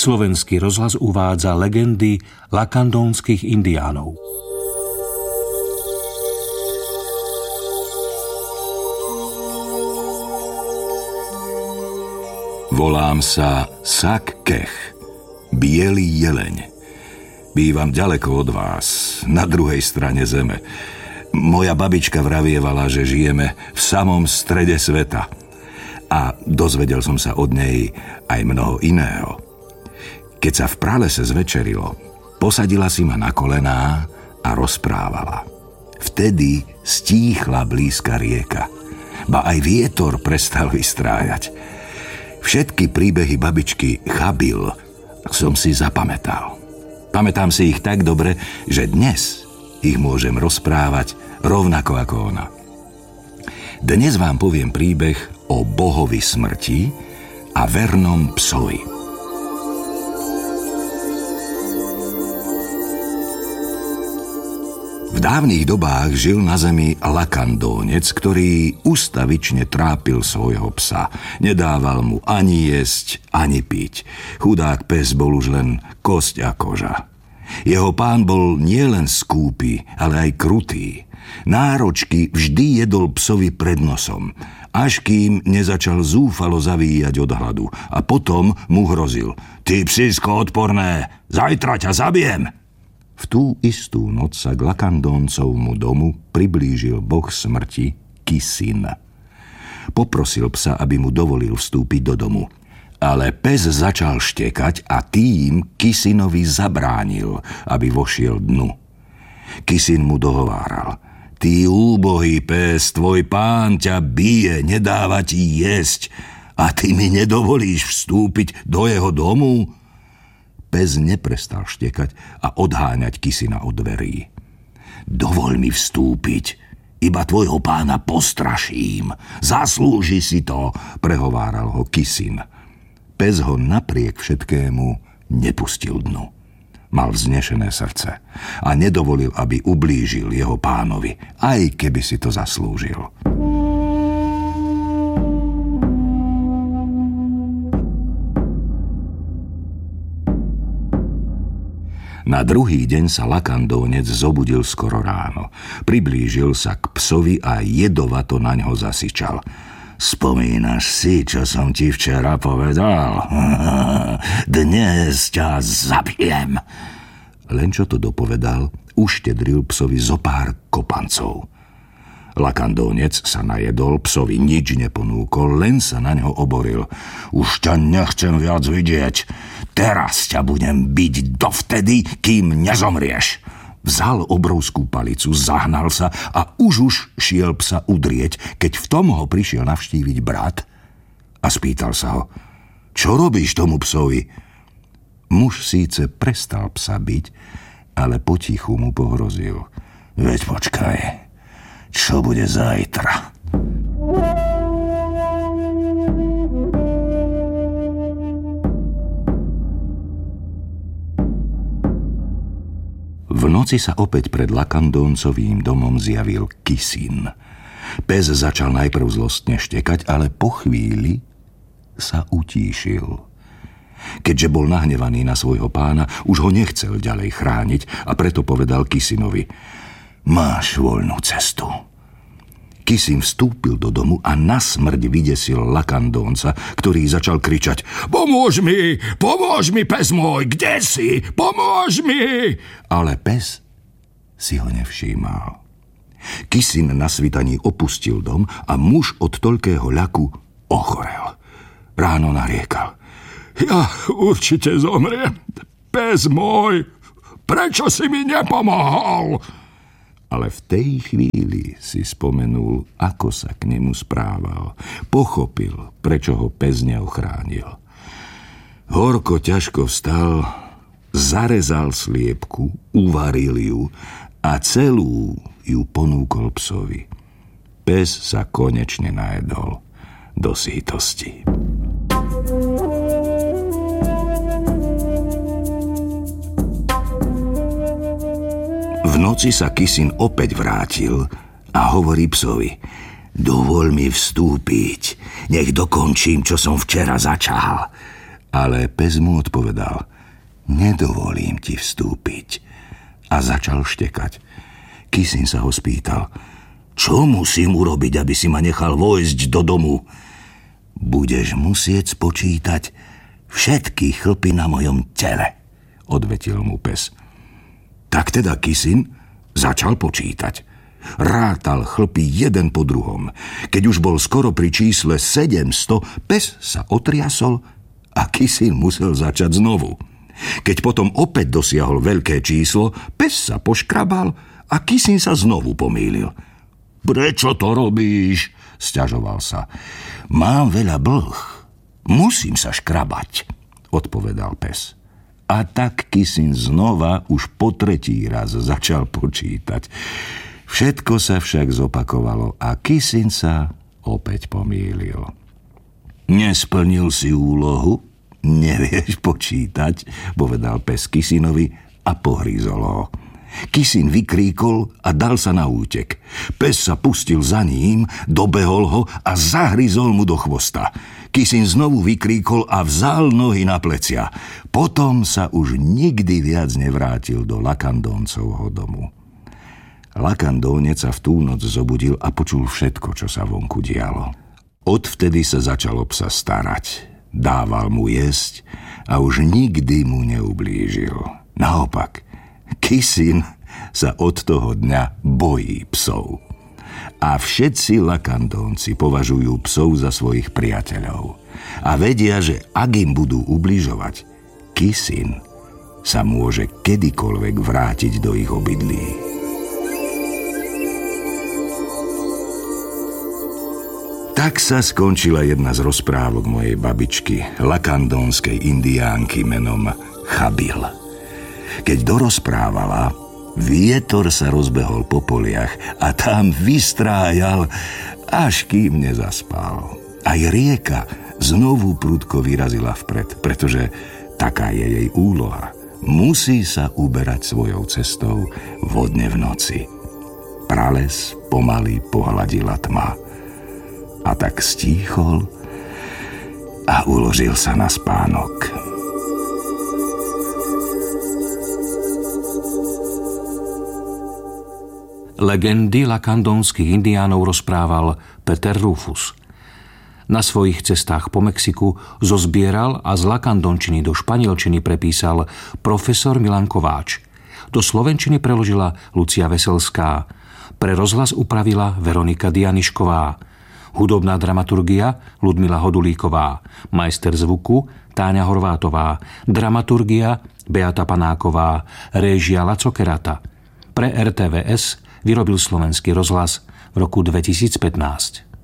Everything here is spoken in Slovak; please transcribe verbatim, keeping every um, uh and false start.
Slovenský rozhlas uvádza legendy lakandónskych indiánov. Volám sa Sak Kech, biely jeleň. Bývam ďaleko od vás, na druhej strane zeme. Moja babička vravievala, že žijeme v samom strede sveta. A dozvedel som sa od nej aj mnoho iného. Keď sa v pralese zvečerilo, posadila si ma na kolená a rozprávala. Vtedy stíchla blízka rieka, ba aj vietor prestal vystrájať. Všetky príbehy babičky Chabil som si zapamätal. Pamätám si ich tak dobre, že dnes ich môžem rozprávať rovnako ako ona. Dnes vám poviem príbeh o bohovi smrti a vernom psovi. V dávnych dobách žil na zemi lakandónec, ktorý ustavične trápil svojho psa. Nedával mu ani jesť, ani piť. Chudák pes bol už len kosť a koža. Jeho pán bol nielen skúpy, ale aj krutý. Náročky vždy jedol psovi pred nosom, až kým nezačal zúfalo zavíjať od hladu. A potom mu hrozil: Ty psisko odporné, zajtra ťa zabijem! V tú istú noc sa k lakandóncovmu domu priblížil boh smrti Kisin. Poprosil psa, aby mu dovolil vstúpiť do domu. Ale pes začal štekať a tým Kisinovi zabránil, aby vošiel dnu. Kisin mu dohováral: Ty úbohý pes, tvoj pán ťa bije, nedáva ti jesť a ty mi nedovolíš vstúpiť do jeho domu? Pes neprestal štekať a odháňať Kisina od dverí. Dovol mi vstúpiť, iba tvojho pána postraším. Zaslúži si to, prehováral ho Kisin. Pes ho napriek všetkému nepustil dnu. Mal vznešené srdce a nedovolil, aby ublížil jeho pánovi, aj keby si to zaslúžil. Na druhý deň sa lakandónec zobudil skoro ráno. Priblížil sa k psovi a jedovato na ňo zasyčal. Spomínaš si, čo som ti včera povedal? Dnes ťa zabijem. Len čo to dopovedal, uštedril psovi zo pár kopancov. Lakandónec sa najedol, psovi nič neponúkol, len sa na ňo oboril. Už ťa nechcem viac vidieť. Teraz ťa budem biť dovtedy, kým nezomrieš. Vzal obrovskú palicu, zahnal sa a už už šiel psa udrieť, keď v tom ho prišiel navštíviť brat a spýtal sa ho: Čo robíš tomu psovi? Muž síce prestal psa byť, ale potichu mu pohrozil: Veď počkaj, čo bude zajtra? V noci sa opäť pred lakandóncovým domom zjavil Kisin. Pes začal najprv zlostne štekať, ale po chvíli sa utíšil. Keďže bol nahnevaný na svojho pána, už ho nechcel ďalej chrániť a preto povedal Kisinovi: Máš voľnú cestu. Kisin vstúpil do domu a na smrť vydesil lakandónca, ktorý začal kričať: Pomôž mi! Pomôž mi, pes môj! Kde si? Pomôž mi! Ale pes si ho nevšímal. Kisin na svitaní opustil dom a muž od toľkého ľaku ochorel. Ráno nariekal: Ja určite zomriem. Pes môj, prečo si mi nepomohol? Ale v tej chvíli si spomenul, ako sa k nemu správal. Pochopil, prečo ho pes neochránil. Horko ťažko vstal, zarezal sliepku, uvaril ju a celú ju ponúkol psovi. Pes sa konečne najedol do sítosti. V noci sa Kisin opäť vrátil a hovorí psovi: Dovol mi vstúpiť, nech dokončím, čo som včera začal. Ale pes mu odpovedal: nedovolím ti vstúpiť. A začal štekať. Kisin sa ho spýtal: čo musím urobiť, aby si ma nechal vojsť do domu? Budeš musieť spočítať všetky chlpy na mojom tele, odvetil mu pes. Tak teda Kisin začal počítať. Rátal chlpy jeden po druhom. Keď už bol skoro pri čísle sedemsto, pes sa otriasol a Kisin musel začať znovu. Keď potom opäť dosiahol veľké číslo, pes sa poškrabal a Kisin sa znovu pomýlil. Prečo to robíš? Sťažoval sa. Mám veľa blh. Musím sa škrabať, odpovedal pes. A tak Kisin znova už po tretí raz začal počítať. Všetko sa však zopakovalo a Kisin sa opäť pomýlil. Nesplnil si úlohu? Nevieš počítať, povedal pes Kisinovi a pohrízol ho. Kisin vykríkol a dal sa na útek. Pes sa pustil za ním, dobehol ho a zahryzol mu do chvosta. Kisin znovu vykríkol a vzal nohy na plecia. Potom sa už nikdy viac nevrátil do Lakandóncovho domu. Lakandónec sa v tú noc zobudil a počul všetko, čo sa vonku dialo. Odvtedy sa začal o psa starať. Dával mu jesť a už nikdy mu neublížil. Naopak, Kisin sa od toho dňa bojí psov. A všetci Lakandónci považujú psov za svojich priateľov. A vedia, že ak im budú ubližovať, Kisin sa môže kedykoľvek vrátiť do ich obydlí. Tak sa skončila jedna z rozprávok mojej babičky, lakandónskej indiánky menom Chabil. Keď dorozprávala, vietor sa rozbehol po poliach a tam vystrájal, až kým nezaspal. Aj rieka znovu prudko vyrazila vpred, pretože taká je jej úloha. Musí sa uberať svojou cestou vodne v noci. Prales pomaly pohľadila tma. A tak stíchol a uložil sa na spánok. Legendy lakandónskych indiánov rozprával Peter Rufus. Na svojich cestách po Mexiku zozbieral a z lakandončiny do španielčiny prepísal profesor Milan Kováč. Do slovenčiny preložila Lucia Veselská. Pre rozhlas upravila Veronika Dianišková. Hudobná dramaturgia Ludmila Hodulíková, majster zvuku Táňa Horvátová, dramaturgia Beata Panáková, réžia Laco Kerata. Pre er té vé es vyrobil Slovenský rozhlas v roku dvetisícpätnásť.